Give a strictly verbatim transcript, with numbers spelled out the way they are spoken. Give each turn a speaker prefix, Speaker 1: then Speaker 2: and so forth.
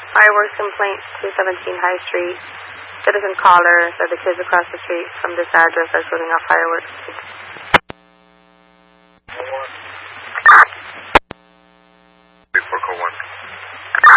Speaker 1: Fireworks complaint, two seventeen High Street. Citizen caller said the kids across the street from this address are shooting off fireworks.